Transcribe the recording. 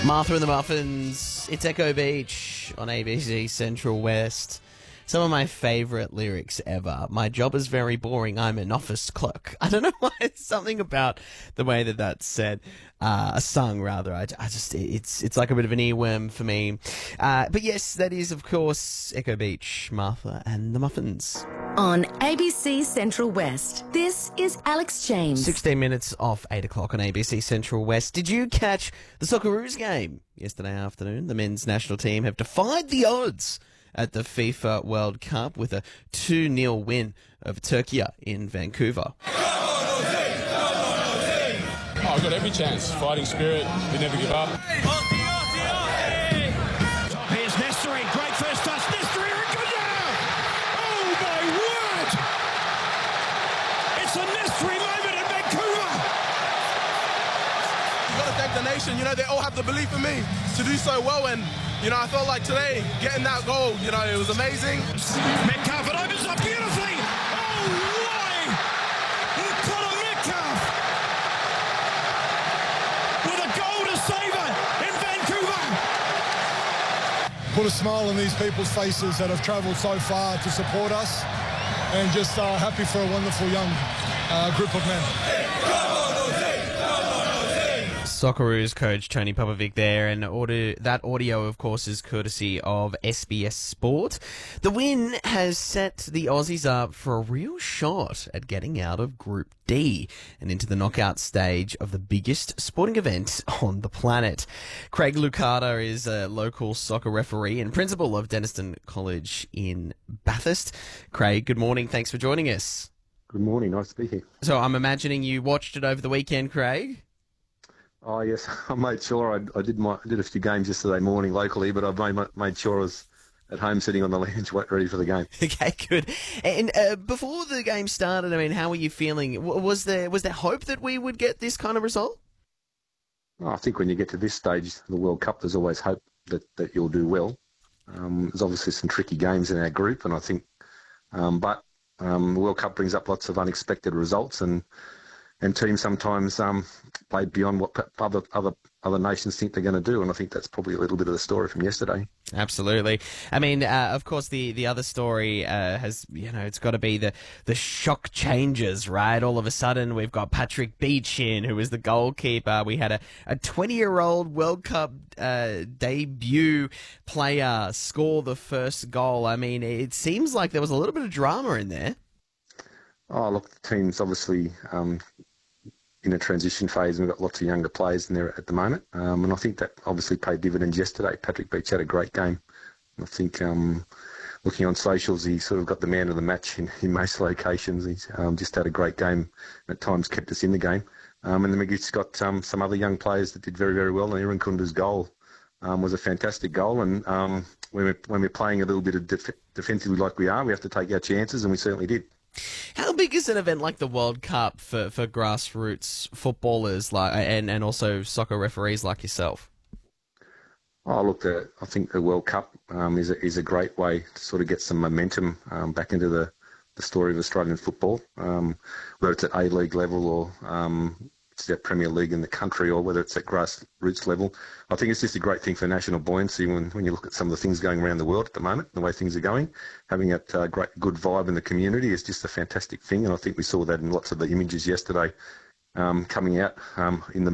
Martha and the Muffins, it's Echo Beach on ABC Central West. Some of my favourite lyrics ever. My job is very boring. I'm an office clerk. I don't know why. It's something about the way that that's said, sung rather. I just, it's like a bit of an earworm for me. But yes, that is of course Echo Beach, Martha and the Muffins. On ABC Central West, this is Alex James. 16 minutes off 8 o'clock on ABC Central West. Did you catch the Socceroos game yesterday afternoon? The men's national team have defied the odds at the FIFA World Cup with a 2-0 win over Turkey in Vancouver. Oh, I've got every chance. Fighting spirit. We never give up. Here's Nestori. Great first touch. Nestori Ragunya! Oh, my word! It's a Nestori moment in Vancouver! You've got to thank the nation. You know, they all have the belief in me to do so well. And, you know, I felt like today, getting that goal, you know, it was amazing. Metcalf, it opens up beautifully! Oh, why? Conor Metcalf! With a goal to save it in Vancouver! Put a smile on these people's faces that have travelled so far to support us, and just happy for a wonderful young group of men. Socceroos coach Tony Popovic there, and that audio, of course, is courtesy of SBS Sport. The win has set the Aussies up for a real shot at getting out of Group D and into the knockout stage of the biggest sporting event on the planet. Craig Lucada is a local soccer referee and principal of Denniston College in Bathurst. Craig, good morning. Thanks for joining us. Good morning. Nice to be here. So I'm imagining you watched it over the weekend, Craig? Oh, yes. I made sure I did a few games yesterday morning locally, but I made sure I was at home sitting on the lounge ready for the game. Okay, good. And before the game started, I mean, how were you feeling? Was there hope that we would get this kind of result? Oh, I think when you get to this stage of the World Cup, there's always hope that you'll do well. There's obviously some tricky games in our group, and I think, but the World Cup brings up lots of unexpected results, and teams sometimes play beyond what other nations think they're going to do, and I think that's probably a little bit of the story from yesterday. Absolutely. I mean, of course, the other story has, it's got to be the shock changes, right? All of a sudden, we've got Patrick Beach in, who is the goalkeeper. We had a 20-year-old World Cup debut player score the first goal. I mean, it seems like there was a little bit of drama in there. Oh, look, the team's obviously in a transition phase, and we've got lots of younger players in there at the moment. And I think that obviously paid dividends yesterday. Patrick Beach had a great game. I think looking on socials, he sort of got the man of the match in most locations. He's just had a great game, and at times kept us in the game. And then we've got some other young players that did very, very well. And Aaron Kunda's goal was a fantastic goal. And when we're playing a little bit of defensively like we are, we have to take our chances, and we certainly did. How big is an event like the World Cup for grassroots footballers and also soccer referees like yourself? Oh, look, I think the World Cup is a great way to sort of get some momentum back into the story of Australian football, whether it's at A-League level or it's at Premier League in the country, or whether it's at grassroots level. I think it's just a great thing for national buoyancy when you look at some of the things going around the world at the moment, the way things are going. Having that good vibe in the community is just a fantastic thing, and I think we saw that in lots of the images yesterday coming out in the